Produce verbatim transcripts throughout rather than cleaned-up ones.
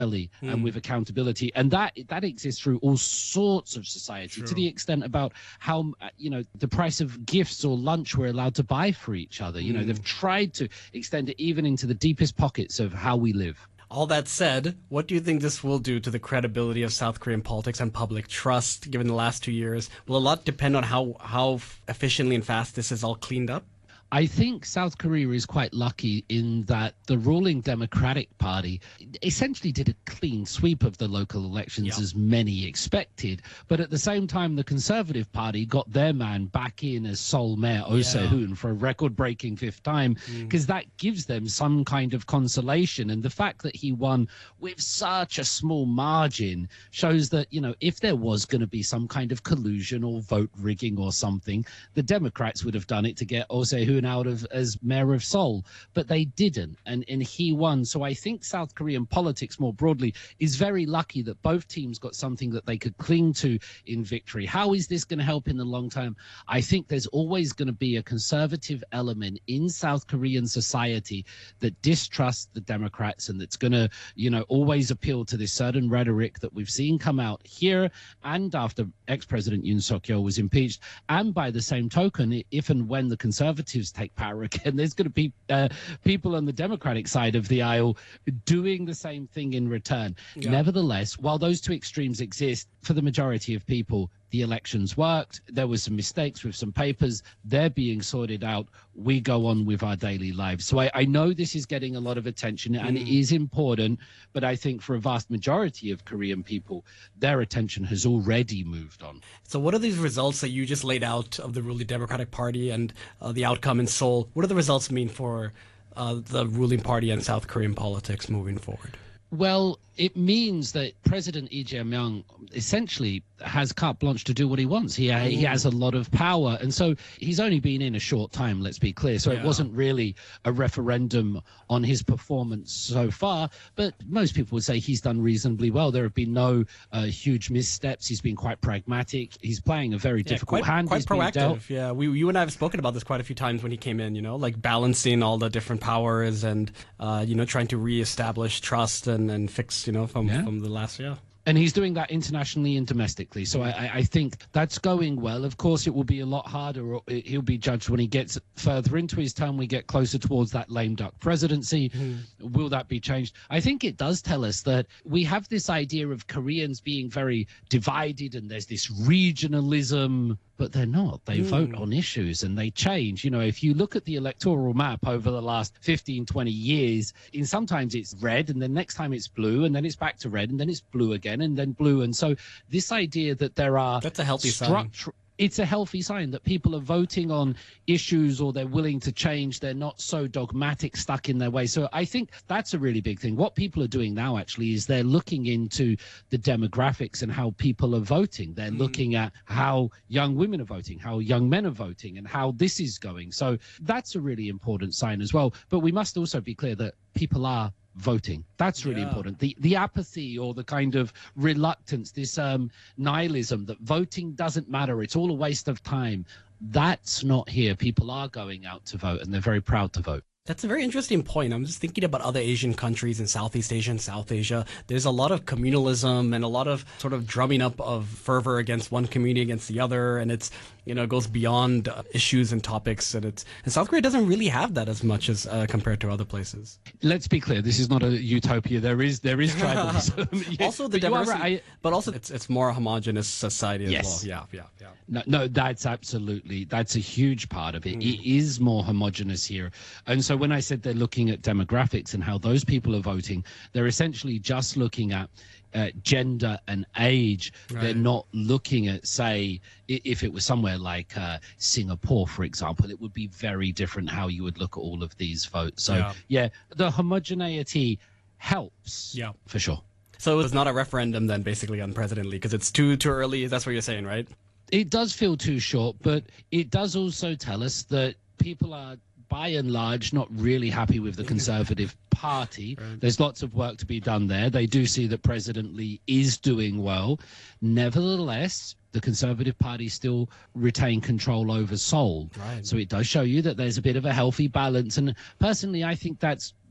mm. and with accountability. And that that exists through all sorts of society, True. To the extent about how, you know, the price of gifts or lunch we're allowed to buy for each other. You know, mm. they've tried to extend it even into the deepest pockets of how we live. All that said, what do you think this will do to the credibility of South Korean politics and public trust given the last two years? Will a lot depend on how, how efficiently and fast this is all cleaned up? I think South Korea is quite lucky in that the ruling Democratic Party essentially did a clean sweep of the local elections, yeah. as many expected. But at the same time, the Conservative Party got their man back in as Seoul Mayor Oh Se-hoon yeah. for a record-breaking fifth time, because mm. that gives them some kind of consolation. And the fact that he won with such a small margin shows that, you know, if there was going to be some kind of collusion or vote rigging or something, the Democrats would have done it to get Oh Se-hoon out of as mayor of Seoul, but they didn't, and and he won. So I think South Korean politics more broadly is very lucky that both teams got something that they could cling to in victory. How is this going to help in the long term? I think there's always going to be a conservative element in South Korean society that distrusts the Democrats, and that's going to, you know, always appeal to this certain rhetoric that we've seen come out here and after ex-President Yoon Suk-yeol was impeached. And by the same token, if and when the Conservatives take power again, there's going to be uh, people on the Democratic side of the aisle doing the same thing in return. Yeah. Nevertheless, while those two extremes exist, for the majority of people, the elections worked. There were some mistakes with some papers. They're being sorted out. We go on with our daily lives. So I, I know this is getting a lot of attention, and mm. it is important, but I think for a vast majority of Korean people, their attention has already moved on. So what are these results that you just laid out of the ruling Democratic Party and uh, the outcome in Seoul? What do the results mean for uh, the ruling party and South Korean politics moving forward? Well, it means that President Lee Jae-myung essentially has carte blanche to do what he wants. He, mm. he has a lot of power. And so he's only been in a short time, let's be clear. So yeah. it wasn't really a referendum on his performance so far. But most people would say he's done reasonably well. There have been no uh, huge missteps. He's been quite pragmatic. He's playing a very yeah, difficult quite, hand. Quite he's proactive. Yeah, we, you and I have spoken about this quite a few times when he came in, you know, like balancing all the different powers and, uh, you know, trying to reestablish trust and, and fix, you know, from, yeah. from the last year. And he's doing that internationally and domestically. So I, I think that's going well. Of course, it will be a lot harder. He'll be judged when he gets further into his term. We get closer towards that lame duck presidency. Mm. Will that be changed? I think it does tell us that we have this idea of Koreans being very divided, and there's this regionalism, but they're not. They mm. vote on issues and they change. You know, if you look at the electoral map over the last fifteen, twenty years, in sometimes it's red, and then next time it's blue, and then it's back to red, and then it's blue again, and then blue. And so this idea that there are that's a healthy structure sign. It's a healthy sign that people are voting on issues, or they're willing to change. They're not so dogmatic, stuck in their way. So I think that's a really big thing. What people are doing now actually is they're looking into the demographics and how people are voting. They're mm. looking at how young women are voting, how young men are voting, and how this is going. So that's a really important sign as well. But we must also be clear that people are voting. That's really yeah. important. The the apathy or the kind of reluctance, this um, nihilism that voting doesn't matter, it's all a waste of time, that's not here. People are going out to vote, and they're very proud to vote. That's a very interesting point. I'm just thinking about other Asian countries in Southeast Asia and South Asia. There's a lot of communalism and a lot of sort of drumming up of fervor against one community against the other, and it's, you know, it goes beyond uh, issues and topics, and it's and South Korea doesn't really have that as much as uh, compared to other places. Let's be clear, this is not a utopia. There is there is tribalism. Also the diversity, right. But also it's it's more a homogenous society as yes. well. Yeah, yeah, yeah. No, no, that's absolutely that's a huge part of it. Mm. It is more homogenous here, and so. So when I said they're looking at demographics and how those people are voting, they're essentially just looking at uh, gender and age. Right. They're not looking at, say, if it was somewhere like uh, Singapore, for example, it would be very different how you would look at all of these votes. So, yeah, yeah the homogeneity helps, yeah, for sure. So it's not a referendum then, basically, on President Lee, because it's too too early. That's what you're saying, right? It does feel too short, but it does also tell us that people are, by and large, not really happy with the Conservative Party. Right. There's lots of work to be done there. They do see that President Lee is doing well. Nevertheless, the Conservative Party still retain control over Seoul. Right. So it does show you that there's a bit of a healthy balance. And personally, I think that's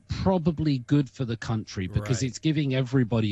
probably good for the country because Right. it's giving everybody